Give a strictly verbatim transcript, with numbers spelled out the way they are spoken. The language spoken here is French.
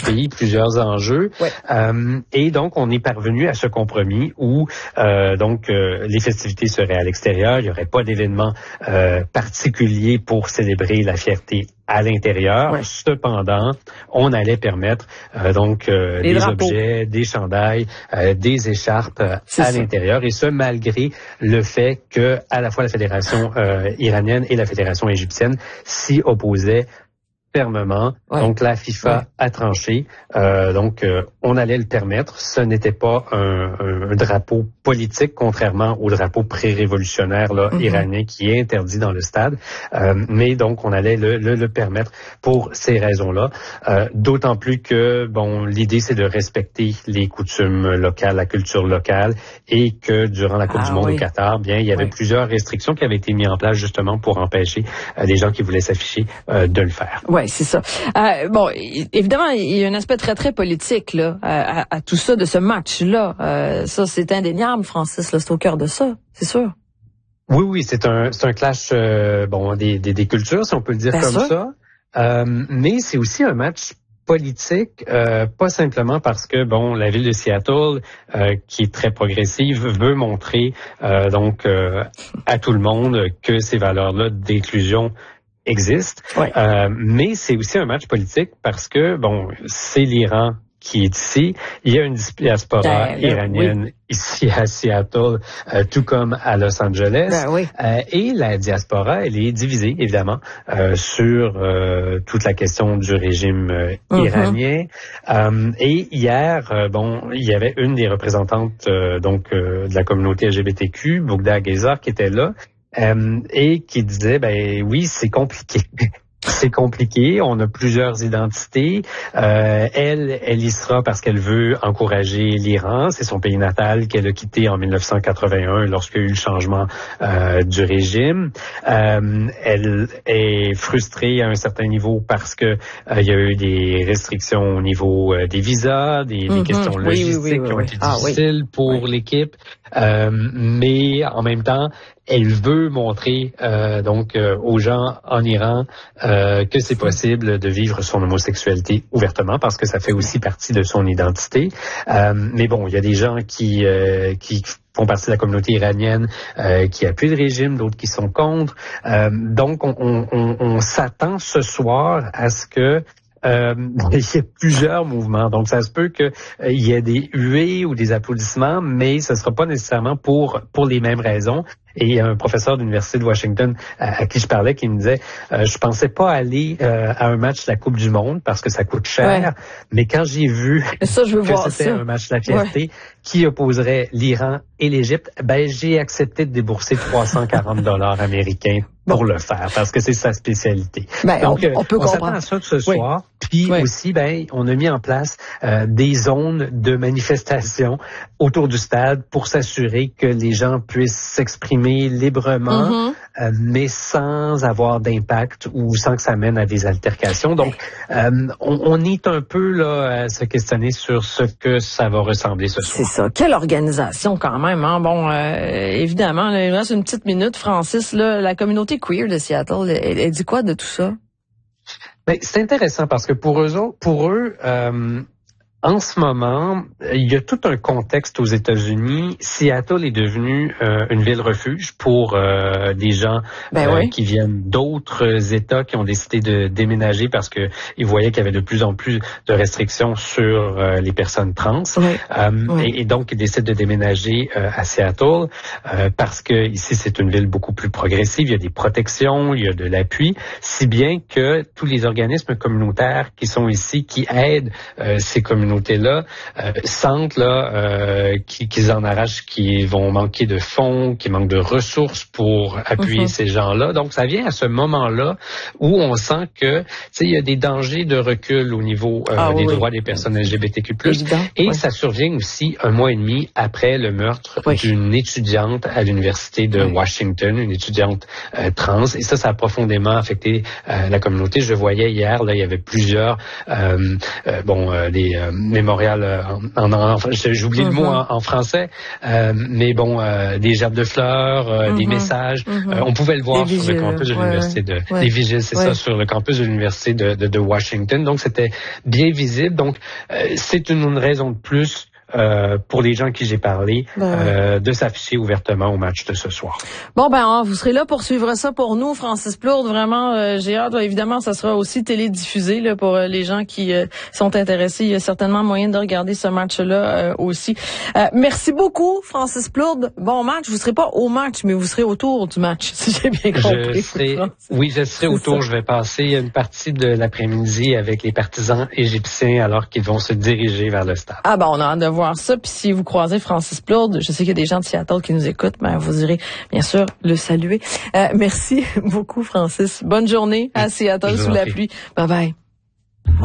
pays, plusieurs enjeux. Ouais. Euh, et donc, on est parvenu à ce compromis où euh, donc euh, les festivités seraient à l'extérieur. Il n'y aurait pas d'événement euh, particulier pour célébrer la fierté à l'intérieur. Ouais. Cependant, on allait permettre euh, donc euh, des drapeaux. Objets, des chandails, euh, des écharpes euh, à ça. L'intérieur, et ce malgré le fait que à la fois la fédération euh, iranienne et la fédération égyptienne s'y opposaient fermement. Ouais. Donc la FIFA ouais. a tranché. Euh, donc euh, on allait le permettre. Ce n'était pas un, un, un drapeau politique, contrairement au drapeau pré-révolutionnaire là, mm-hmm. iranien qui est interdit dans le stade. Euh, mais donc on allait le, le, le permettre pour ces raisons-là. Euh, d'autant plus que bon, l'idée c'est de respecter les coutumes locales, la culture locale, et que durant la Coupe ah, du Monde oui. au Qatar, bien il y avait oui. plusieurs restrictions qui avaient été mises en place justement pour empêcher euh, les gens qui voulaient s'afficher euh, de le faire. Ouais. C'est ça. Euh, bon, évidemment, il y a un aspect très, très politique là, à, à, à tout ça, de ce match-là. Euh, ça, c'est indéniable, Francis, là, c'est au cœur de ça, c'est sûr. Oui, oui, c'est un, c'est un clash euh, bon, des, des, des cultures, si on peut le dire Bien comme sûr. ça. Euh, mais c'est aussi un match politique, euh, pas simplement parce que bon, la ville de Seattle, euh, qui est très progressive, veut montrer euh, donc euh, à tout le monde que ces valeurs-là d'inclusion existe, ouais. euh, mais c'est aussi un match politique parce que, bon, c'est l'Iran qui est ici. Il y a une diaspora ben, iranienne oui. ici à Seattle, euh, tout comme à Los Angeles. Ben, oui. euh, et la diaspora, elle est divisée, évidemment, euh, sur euh, toute la question du régime euh, mm-hmm. iranien. Euh, et hier, euh, bon, il y avait une des représentantes euh, donc euh, de la communauté L G B T Q, Bougda Ghezzar, qui était là. Euh, et qui disait, ben oui, c'est compliqué. C'est compliqué, on a plusieurs identités. Euh, elle, elle y sera parce qu'elle veut encourager l'Iran. C'est son pays natal qu'elle a quitté en dix-neuf cent quatre-vingt-un lorsqu'il y a eu le changement euh, du régime. Euh, elle est frustrée à un certain niveau parce que euh, il y a eu des restrictions au niveau euh, des visas, des, mm-hmm. des questions logistiques oui, oui, oui, qui ont oui. été ah, difficiles oui. pour oui. l'équipe. Euh, mais en même temps, elle veut montrer euh, donc euh, aux gens en Iran euh, que c'est possible de vivre son homosexualité ouvertement parce que ça fait aussi partie de son identité. Euh, mais bon, il y a des gens qui euh, qui font partie de la communauté iranienne euh, qui appuient le régime, d'autres qui sont contre. Euh, donc, on, on, on, on s'attend ce soir à ce que Euh, il y a plusieurs mouvements. Donc, ça se peut qu'il euh, y ait des huées ou des applaudissements, mais ce ne sera pas nécessairement pour pour les mêmes raisons. Et il y a un professeur de l'Université de Washington à, à qui je parlais qui me disait euh, je pensais pas aller euh, à un match de la Coupe du Monde parce que ça coûte cher, ouais. mais quand j'ai vu ça, je veux que voir c'était ça. un match de la fierté ouais. qui opposerait l'Iran et l'Égypte, ben j'ai accepté de débourser trois cent quarante dollars américains pour bon. le faire, parce que c'est sa spécialité. Ben, Donc, on, on peut on comprendre. s'attend à ça ce soir. Oui. Puis oui. aussi, ben, on a mis en place euh, des zones de manifestation autour du stade pour s'assurer que les gens puissent s'exprimer librement, mm-hmm. euh, mais sans avoir d'impact ou sans que ça mène à des altercations. Donc, euh, on, on est un peu là à se questionner sur ce que ça va ressembler ce soir. C'est ça. Quelle organisation quand même. Hein? Bon, euh, évidemment, là, il reste une petite minute, Francis. Là, la communauté queer de Seattle, elle, elle dit quoi de tout ça? Ben, c'est intéressant parce que pour eux autres, pour eux, euh, en ce moment, il y a tout un contexte aux États-Unis. Seattle est devenue euh, une ville refuge pour euh, des gens ben euh, oui. qui viennent d'autres États qui ont décidé de déménager parce que ils voyaient qu'il y avait de plus en plus de restrictions sur euh, les personnes trans. Oui. Euh, oui. Et, et donc, ils décident de déménager euh, à Seattle euh, parce que ici, c'est une ville beaucoup plus progressive. Il y a des protections, il y a de l'appui, si bien que tous les organismes communautaires qui sont ici, qui aident euh, ces communautés là euh, sentent là euh, qu'ils, qu'ils en arrachent, qu'ils vont manquer de fonds, qu'ils manquent de ressources pour appuyer mm-hmm. ces gens-là. Donc, ça vient à ce moment-là où on sent que, tu sais, il y a des dangers de recul au niveau euh, ah, des oui. droits des personnes L G B T Q plus. Évident, et ouais. ça survient aussi un mois et demi après le meurtre oui. d'une étudiante à l'université de oui. Washington, une étudiante euh, trans. Et ça, ça a profondément affecté euh, la communauté. Je voyais hier, là, il y avait plusieurs, euh, euh, bon, euh, des euh, mémorial euh, en, en, en j'oublie mm-hmm. le mot en, en français, euh, mais bon, euh, des gerbes de fleurs, euh, mm-hmm. des messages. Mm-hmm. Euh, on pouvait le voir des sur vigiles, le campus de l'université ouais, de ouais. des vigiles, c'est ouais. ça, sur le campus de l'université de, de, de Washington. Donc c'était bien visible. Donc euh, c'est une, une raison de plus. Euh, pour les gens à qui j'ai parlé, ben euh, de s'afficher ouvertement au match de ce soir. Bon, ben, hein, vous serez là pour suivre ça pour nous, Francis Plourde. Vraiment, euh, j'ai hâte. Évidemment, ça sera aussi télédiffusé là, pour euh, les gens qui euh, sont intéressés. Il y a certainement moyen de regarder ce match-là euh, aussi. Euh, merci beaucoup, Francis Plourde. Bon match. Vous serez pas au match, mais vous serez autour du match, si j'ai bien compris. Je serai, oui, je serai autour. Ça. Je vais passer une partie de l'après-midi avec les partisans égyptiens alors qu'ils vont se diriger vers le stade. Ah ben, on a hâte de voir ça. Puis si vous croisez Francis Plourde, je sais qu'il y a des gens de Seattle qui nous écoutent, ben vous irez bien sûr le saluer. Euh, merci beaucoup, Francis. Bonne journée à Seattle sous la pluie. Bye bye.